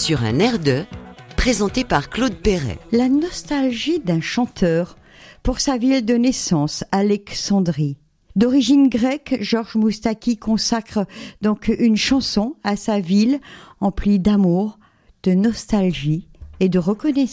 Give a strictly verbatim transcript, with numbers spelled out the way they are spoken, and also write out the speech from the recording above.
sur un air de, présenté par Claude Perret. La nostalgie d'un chanteur pour sa ville de naissance, Alexandrie. D'origine grecque, Georges Moustaki consacre donc une chanson à sa ville emplie d'amour, de nostalgie et de reconnaissance.